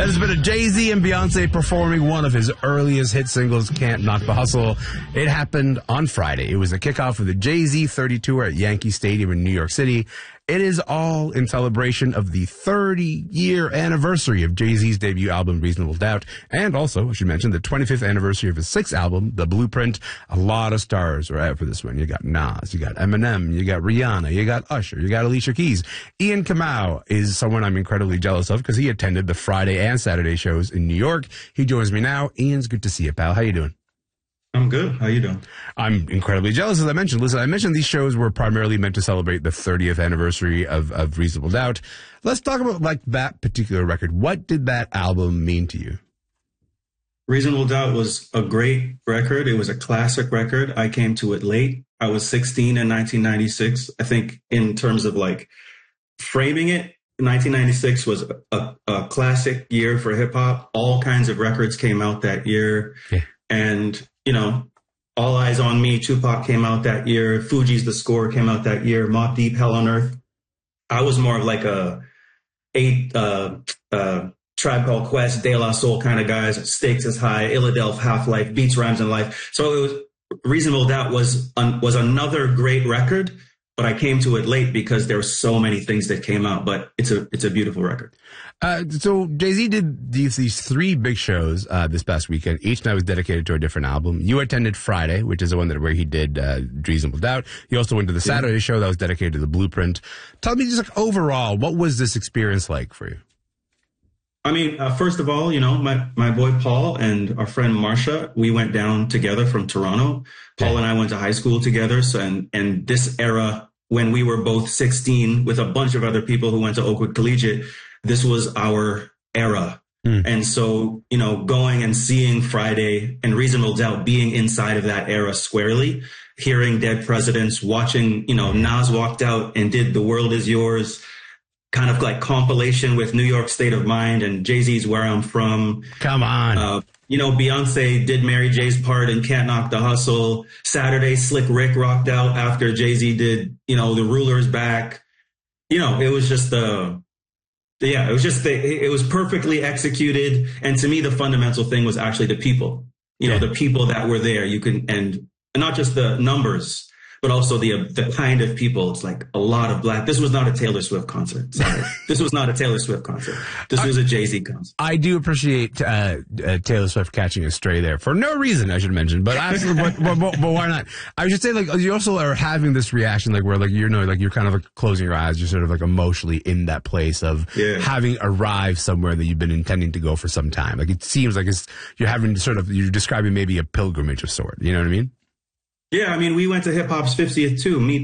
That has been a Jay-Z and Beyonce performing one of his earliest hit singles, Can't Knock the Hustle. It happened on Friday. It was the kickoff of the Jay-Z 30 tour at Yankee Stadium in New York City. It is all in celebration of the 30-year anniversary of Jay-Z's debut album, Reasonable Doubt, and also, I should mention, the 25th anniversary of his sixth album, The Blueprint. A lot of stars are out for this one. You got Nas, you got Eminem, you got Rihanna, you got Usher, you got Alicia Keys. Ian Kamau is someone I'm incredibly jealous of because he attended the Friday and Saturday shows in New York. He joins me now. Ian's good to see you, pal. How you doing? I'm good. How you doing? I'm incredibly jealous, as I mentioned. Listen, I mentioned these shows were primarily meant to celebrate the 30th anniversary of Reasonable Doubt. Let's talk about like that particular record. What did that album mean to you? Reasonable Doubt was a great record. It was a classic record. I came to it late. I was 16 in 1996. I think in terms of like framing it, 1996 was a classic year for hip hop. All kinds of records came out that year. Yeah. And, you know, All Eyes on Me, Tupac came out that year. Fugees The Score came out that year. Mobb Deep, Hell on Earth. I was more of like Tribe Called Quest, De La Soul kind of guys. Stakes is High, Illadelph, Half-Life, Beats, Rhymes, and Life. So it was Reasonable Doubt was another great record, but I came to it late because there were so many things that came out. But it's a beautiful record. So Jay-Z did these three big shows this past weekend. Each night was dedicated to a different album. You attended Friday, which is the one where he did Reasonable Doubt. You also went to the Saturday show that was dedicated to The Blueprint. Tell me, just like overall, what was this experience like for you? I mean, first of all, you know, my boy Paul and our friend Marsha, we went down together from Toronto. Paul and I went to high school together. So, and this era, when we were both 16 with a bunch of other people who went to Oakwood Collegiate, this was our era. And so, you know, going and seeing Friday and Reasonable Doubt being inside of that era squarely, hearing Dead Presidents, watching, you know, Nas walked out and did The World Is Yours, kind of like compilation with New York State of Mind and Jay-Z's Where I'm From. Come on. You know, Beyonce did Mary J's part in Can't Knock the Hustle. Saturday, Slick Rick rocked out after Jay-Z did, you know, The Ruler's Back. You know, it was just it was perfectly executed. And to me, the fundamental thing was actually the people, you know, the people that were there. And not just the numbers, but also the kind of people. It's like a lot of black. This was not a Taylor Swift concert. Sorry. This was not a Taylor Swift concert. This was a Jay-Z concert. I do appreciate Taylor Swift catching a stray there for no reason, I should mention. But but why not? I should say, like, you also are having this reaction, like where, like, you know, like you're kind of like closing your eyes. You're sort of like emotionally in that place of having arrived somewhere that you've been intending to go for some time. Like it seems like you're describing maybe a pilgrimage of sort. You know what I mean? Yeah, I mean, we went to hip hop's 50th too. Me,